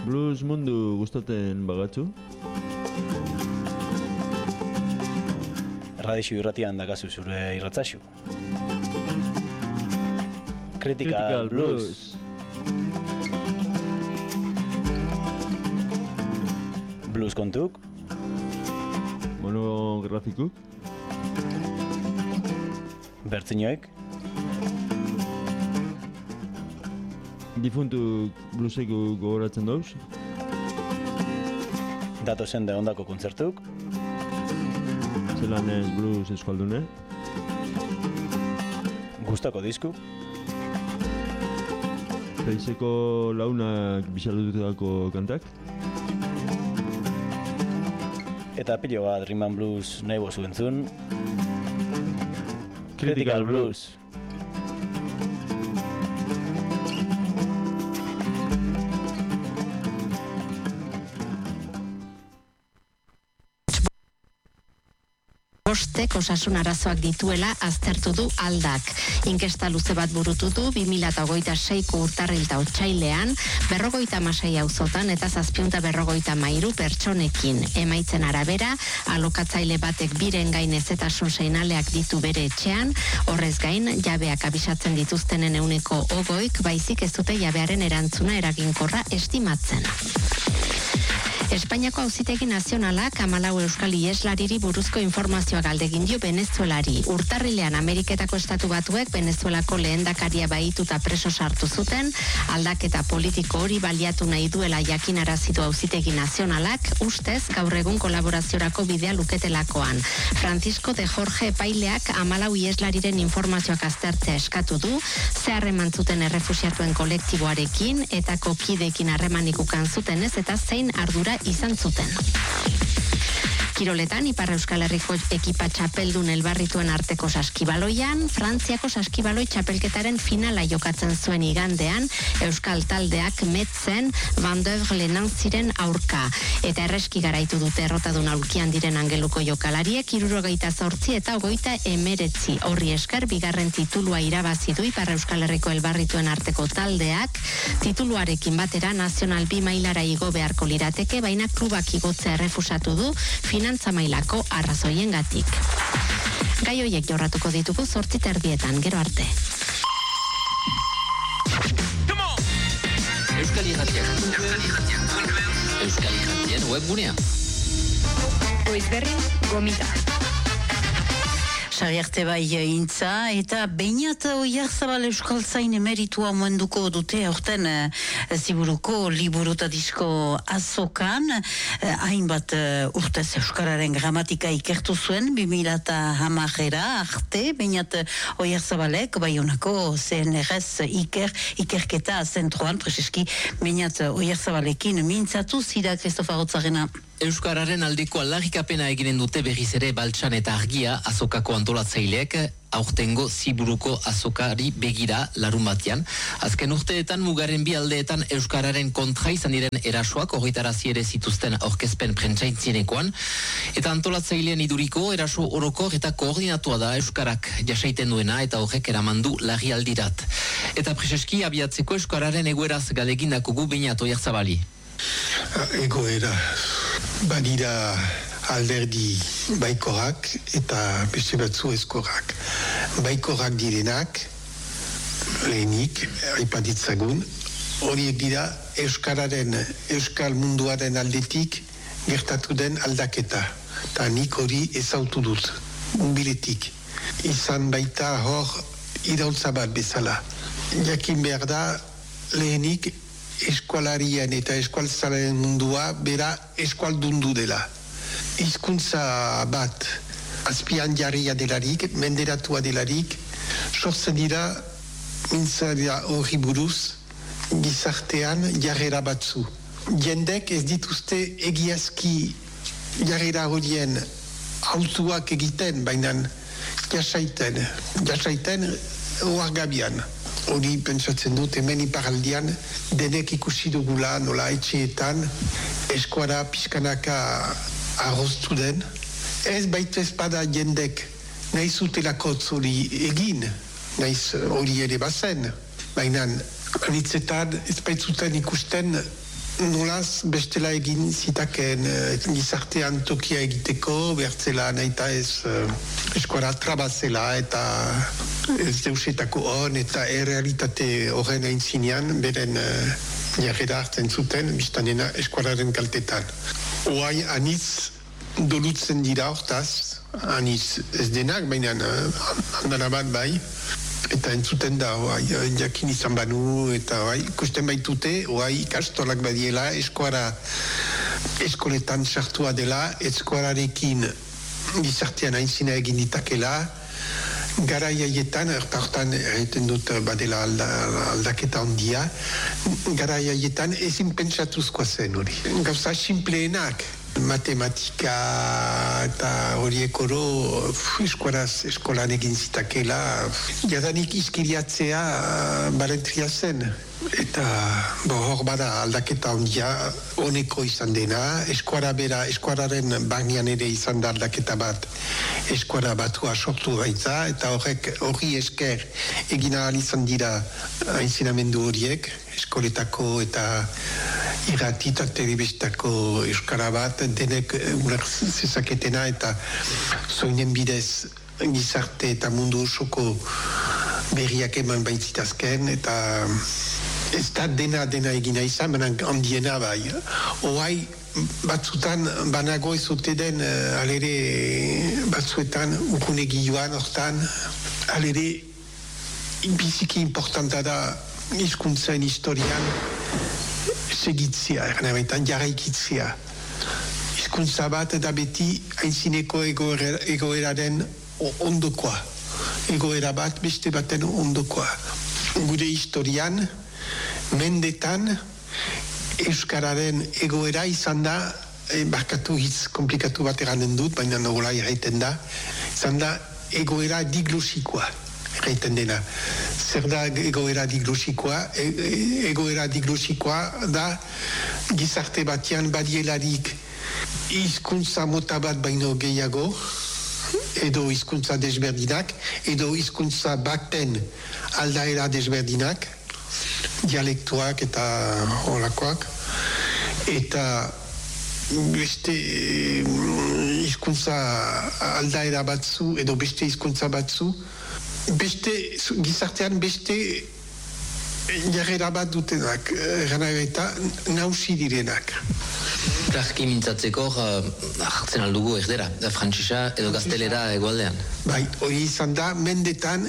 Blues mundu gustatzen bagatzu? Radixu irratian dakazu zure irratzaxu. Critical Blues. Blues kontuk. Monografikuk. Bertzinoek. Difuntu blueseko gogoratzen dauz. Datozen de ondako kontzertuk. Zelan ez blues eskualdune. Gustako disku. Feizeko launak bisalututako kantak. Eta pilo bat Rhythm and Blues nahi bozu entzun. Critical Blues. Bostek osasun arazoak dituela aztertu du Aldak. Inkesta luze bat burutu du 2026ko urtarril eta otsailean 56 auzotan eta 753 pertsonekin. Emaitzen arabera, alokatzaile batek biren gain ezetasun seinaleak ditu bere etxean, horrez gain jabeak abisatzen dituztenen 20% baizik ez dute jabearen erantzuna eraginkorra estimatzen. Espainiako Auzitegi Nazionalak 14 euskal iheslariri buruzko informazioa galdegin dio Venezuelari. Urtarrilean Ameriketako Estatu Batuek Venezuelako lehendakaria bahituta preso sartu zuten, aldaketa politiko hori baliatu nahi duela jakinarazi du Auzitegi Nazionalak, ustez gaur egun kolaboraziorako bidea luketelakoan. Francisco de Jorge epaileak 14 iheslariren informazioak aztertzea eskatu du, ze harreman zuten errefuxiatuen kolektiboarekin eta kideekin harremanik ukan zutenez eta zein ardura izan zuten. Kiroletan, Ipar Euskal Herriko ekipa txapeldun elbarrituen arteko saskibaloian, Frantziako saskibaloi txapelketaren finala jokatzen zuen igandean, Euskal taldeak Metzen Van Dövre Lenantziren aurka. Eta erreski garaitu dute errotadun aulkian diren angeluko jokalariek, 78 eta 29 horri esker bigarren titulua irabazi du Ipar Euskal Herriko elbarrituen arteko taldeak, tituluarekin batera Nazional B mailara igo beharko lirateke, baina klubak igotzea errefusatu du finantza mailako arrazoiengatik. Gai horiek jorratuko ditugu 8:30, gero arte. Euskal Irratien webgunea. Goizberrin, gomita. Sariarte bai intza, eta Beñat Oiarzabal Euskaltzain emeritua omenduko dute aurten ziburuko liburuta disko azokan, hainbat urtez Euskararen gramatika ikertu zuen, 2010 arte, Beñat Oiarzabalek, Baionako CNRS ikerketa zentroan, preseski Beñat Oiarzabalekin mintzatu zira Kristofa Rotzarena. Euskararen aldeko aldarrikapena eginen dute berriz ere Baltsan eta Argia azokako antolatzaileek aurtengo ziburuko azokari begira larun batean. Azken urteetan mugaren bi aldeetan Euskararen kontra izan diren erasoak horretarazi ere zituzten aurkezpen prentsaintzinekoan, eta antolatzailean iduriko eraso orokor eta koordinatua da Euskarak jasaiten duena eta horrek eramandu larrialdirat. Eta preseski abiatzeko Euskararen egoeraz galegindako gu Beñat Oiarzabali. Egoera badira alderdi baikorak eta beste batzu ezkorak. Baikorak direnak, lehenik, aipatitzagun, horiek dira Euskal munduaren aldetik gertatu den aldaketa. Eta nik hori ezautu dut, biletik. Izan baita hor iraultza bat bezala. Jakin behar da, lehenik, eskualarien eta eskualtzaren mundua bera eskualdundu dela. Hizkuntza bat azpian jarria delarik, menderatua delarik, sortzen dira mintzaria horri buruz gizartean jarrera batzu. Jendek ez dituzte egiazki jarrera horien hautuak egiten, baina jasaiten oargabian. Hori pentsatzen dut hemen iparaldian denek ikusi dugula nola etxeetan eskuara pixkanaka arroztu den. Ez baitu ezpada jendek nahi zutelako hori egin, nahiz hori ere bazen. Baina anitzetan ez baitzuten ikusten nolaz bestela egin zitaken gizartean tokia egiteko, bertzela nahita ez eskuara trabazela eta ez deusetako hon eta errealitate horren aintzinean beren jarrera hartzen zuten biztanena eskuararen kaltetan. Oai anitz dolutzen dira hortaz, anitz ez denak, baina handana bat bai. Eta entzuten da, jakin izan banu, eta ikusten baitute, ikastolak badiela, eskoletan sartua dela, eskuararekin gizartean aintzina egin ditakela, garai haietan, hortan egiten dut badela aldaketa ondia, garai haietan ezin pentsatuzkoa zen hori. Gauza simpleenak, matematika eta horiek oro eskolan egin zitakela, jadanik izkiriatzea balentria zen. Eta hor bada aldaketa ondia honeko izan dena, eskuararen barnean ere izan da aldaketa bat, eskuara batua sortu baitza, eta horri esker egin ahal izan dira aintzinamendu horiek, eskoletako eta irrati eta telebistako euskara bat, denek zezaketena eta zoinen bidez gizarte eta mundu osoko berriak eman baitzitazken, eta ez da dena egina izan, baina handiena bai. Oai batzutan banago ez ote den, alere batzuetan ukunegi joan hortan, alere biziki importanta da hizkuntzen historian segitzea, ernabetan jarraikitzea. Hizkuntza bat da beti aintzineko egoeraren ondokoa. Egoera bat beste baten ondokoa. Gure historian, mendetan, euskararen egoera izan da, barkatu hitz komplikatu bat eranen dut, baina nola erraiten da, izan da egoera diglosikoa. Erraiten dena. Zer da egoera diglosikoa? Egoera diglosikoa da gizarte batean badielarik hizkuntza mota bat baino gehiago, edo hizkuntza desberdinak, edo hizkuntza baten aldaera desberdinak, dialektuak eta holakoak, eta beste hizkuntza aldaera batzu, edo beste hizkuntza batzu, gizartean beste jarrera bat dutenak, eta nausi direnak. Clarki mintzatzeko hartzen aldugu erdera, frantsesa edo gaztelera egoaldean. Bai, hori izan da, mendetan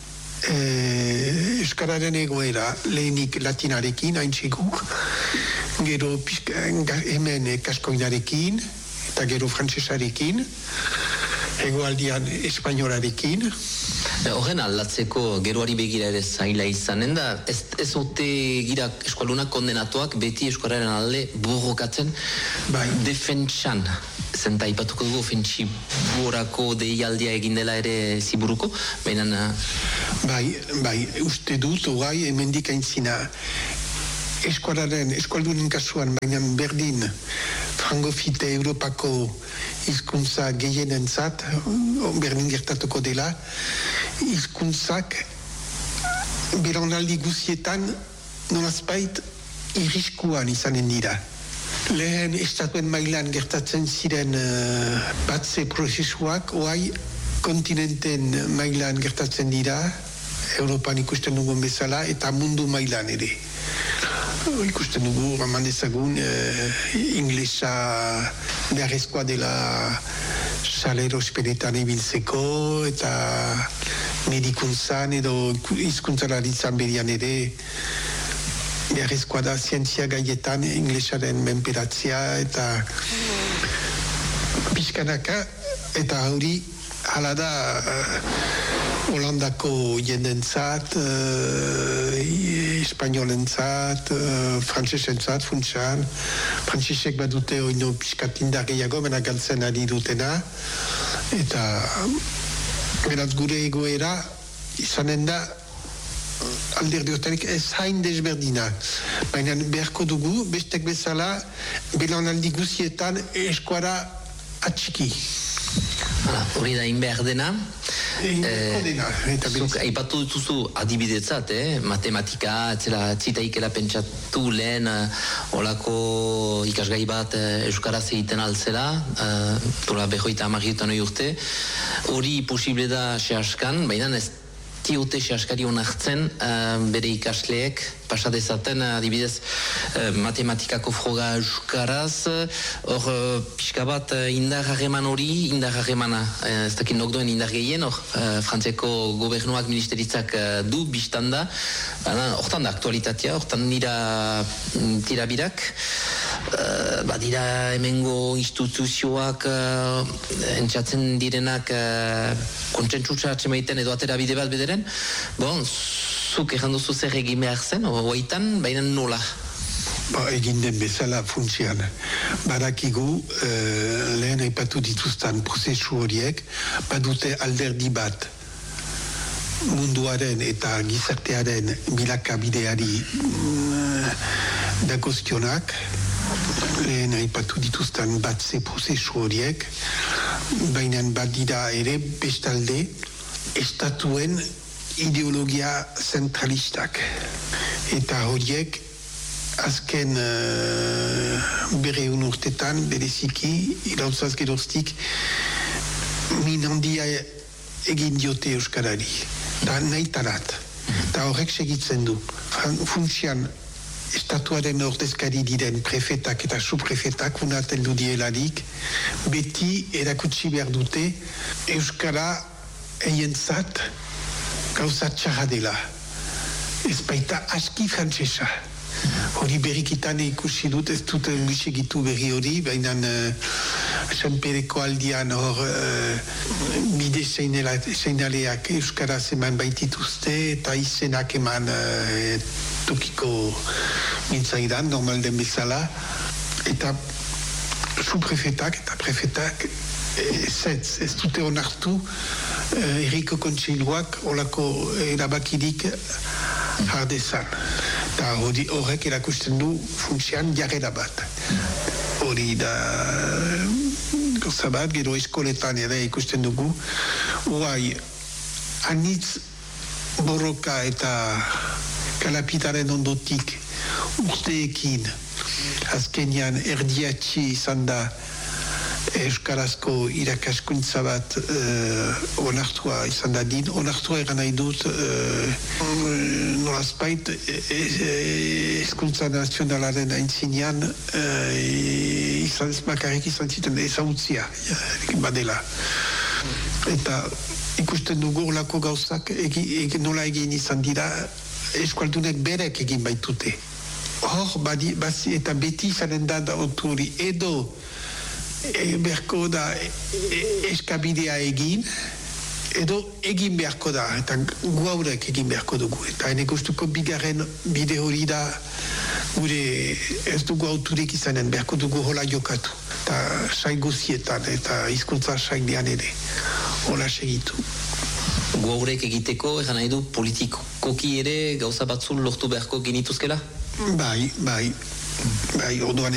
euskararen egoera lehenik latinarekin, haintxegu, gero hemen kaskoinarekin, eta gero frantsesarekin, egoaldian espainolarekin. Horren aldatzeko geroari begira ere zaila izanen da, ez ote gira eskualunak kondenatuak beti eskualaren alde borrokatzen defentsan. Zenta ipatuko dugu ofentsiborako deialdia egin dela ere ziburuko, baina... Bai, uste dut, hemendik aintzina. Eskualdunen kasuan, baina berdin, frangofite Europako hizkuntza gehienentzat, berdin gertatuko dela, hizkuntzak belaunaldi guzietan nolazbait irriskuan izanen dira. Lehen estatuen mailan gertatzen ziren batze prozesuak, oai kontinenten mailan gertatzen dira, Europan ikusten dugun bezala, eta mundu mailan ere. Ikusten dugu, raman dezagun, inglesa beharrezkoa dela salero espenetan ibiltzeko, eta medikuntzan edo hizkuntzalaritzan berian ere beharrezkoa da zientzia gaietan inglesaren menperatzea eta pixkanaka, eta hori hala da Holandako jendentzat, espainolentzat, frantsesentzat, funtsan. Frantsesek badute oino pixkat indar gehiago, baina galtzen ari dutena. Eta beraz gure egoera izanen da alderdi hortarik ez hain desberdina. Baina beharko dugu, bestek bezala, belaunaldi guzietan eskuara atxiki. Hori da inbehar dena. Aipatu dutuzu adibidetzat, matematika, zitaikela pentsatu lehen olako ikasgai bat euskaraz egiten altzela, dola 50 urte, hori posible da sehaskan, baina ez diote sehaskari onartzen bere ikasleek pasadezaten adibidez matematikako froga euskaraz, hor pixka bat indar harreman hori, indar harremana, ez dakit nokdoen indar gehien, hor Frantziako gobernuak ministeritzak du biztanda, hortan da aktualitatea, hortan dira tirabirak, badira hemengo instituzioak entzatzen direnak kontsentsusa atxemaiten edo atera bide bat bederen, bon, zuk egin duzu zer egin behar zen, oaitan, baina nola? Egin den bezala funtzian. Badakigu, lehen aipatu dituzten prozesu horiek, badute alderdi bat munduaren eta gizartearen bilakabideari dagozkionak, lehen aipatu dituzten batze prozesu horiek, baina badira ere bestalde estatuen ideologia zentralistak. Eta horiek azken berreun urtetan bereziki irautzaz geroztik min handia egin diote euskarari. Da nahi tarat. Eta horrek segitzen du. Funtsian estatuaren ordezkari diren prefetak eta subprefetak unaten du dielarik beti erakutsi behar dute euskara eientzat gauza txarra dela. Ez baita aski frantsesa. Hori berrikitan ikusi dut, ez dut segitu berri hori, baina Sanpereko aldian hor bide seinaleak euskaraz eman baitituzte eta izenak eman tokiko mintzaidan, normal den bezala, eta subprefetak eta prefetak ez dute onartu herriko kontseiluak olako erabakirik jardezan. Eta horrek erakusten du funtsian jarrera bat. Hori da gauza bat, gero eskoletan ere ikusten dugu. Horai, anitz borroka eta kalapitaren ondotik urteekin azkenean erdiatxi izan da euskarazko irakaskuntza bat onartua izan da din. Onartua eran nahi dut nolazpait hezkuntza nazionalaren aintzinean bakarrik izan ziten ezautzia badela. Eta ikusten dugu olako gauzak nola egin izan dira eskualdunek berek egin baitute. Hor, eta beti izanen da hori edo beharko da eskabidea egin, edo egin beharko da, eta gu haurek egin beharko dugu. Eta ene gustuko bigarren bide hori da, gure ez dugu auturik izanen, beharko dugu hola jokatu. Eta sail guzietan, eta hizkuntza sailean ere, hola segitu. Gu haurek egiteko, egan nahi du politikoki ere gauza batzun lortu beharko genituzkela? Bai, orduan